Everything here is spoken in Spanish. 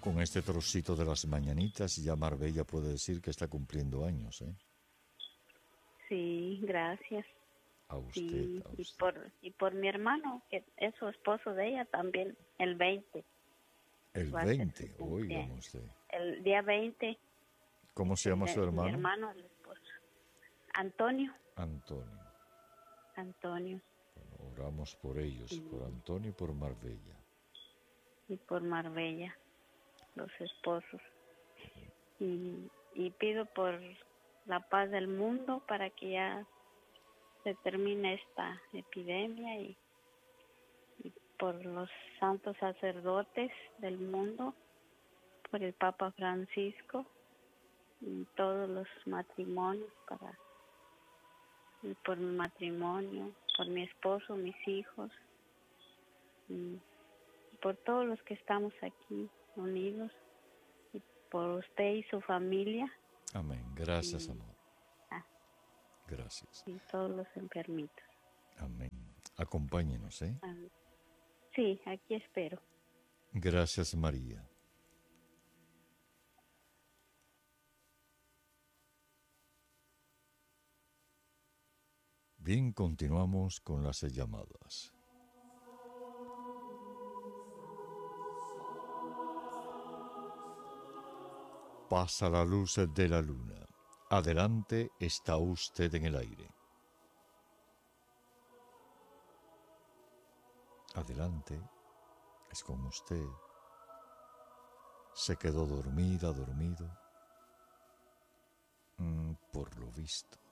con este trocito de las mañanitas ya Marbella puede decir que está cumpliendo años, ¿eh? Sí, gracias. A usted, Sí, a usted. y por mi hermano, que es su esposo de ella también, el 20 El va a ser su 20, cumpleaños. oígame usted. El día 20 ¿Cómo se llama su mi hermano? hermano, el esposo. Antonio. Antonio. Antonio. Bueno, oramos por ellos, por Antonio y por Marbella. Y por Marbella, los esposos. Y pido por la paz del mundo para que ya se termine esta epidemia y por los santos sacerdotes del mundo, por el Papa Francisco y todos los matrimonios, y por mi matrimonio, por mi esposo, mis hijos, y por todos los que estamos aquí unidos, y por usted y su familia. Amén. Gracias, y, amor. Gracias. y todos los enfermitos. Amén. Acompáñenos, ¿eh? Sí, aquí espero. Gracias, María. Bien, continuamos con las llamadas. Pasa la luz de la luna. Adelante, está usted en el aire. Adelante, es con usted. Se quedó dormida, dormido. Por lo visto.